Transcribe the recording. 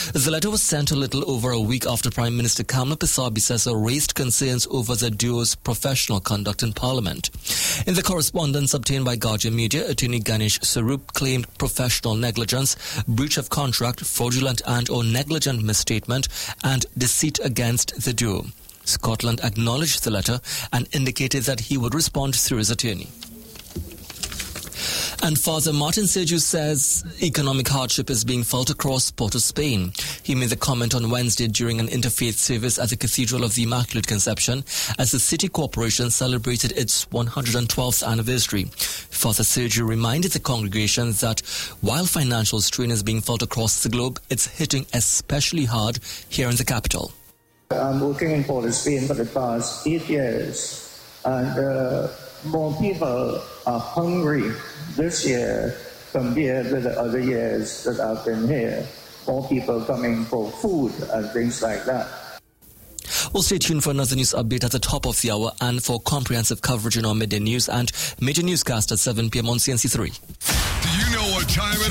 The letter was sent a little over a week after Prime Minister Kamla Persad-Bissessar raised concerns over the duo's professional conduct in Parliament. In the correspondence obtained by Guardian Media, Attorney Ganesh Sarup claimed professional negligence, breach of contract, fraudulent and/or negligent misstatement, and deceit against the duo. Scotland acknowledged the letter and indicated that he would respond through his attorney. And Father Martin Sergiu says economic hardship is being felt across Port of Spain. He made the comment on Wednesday during an interfaith service at the Cathedral of the Immaculate Conception as the City Corporation celebrated its 112th anniversary. Father Sergiu reminded the congregation that while financial strain is being felt across the globe, it's hitting especially hard here in the capital. I'm working in Port of Spain for the past 8 years, and more people are hungry this year compared with the other years that I've been here. More people coming for food and things like that. Well, stay tuned for another news update at the top of the hour and for comprehensive coverage in our midday news and major newscast at 7 p.m. on CNC3. Do you know what time it is?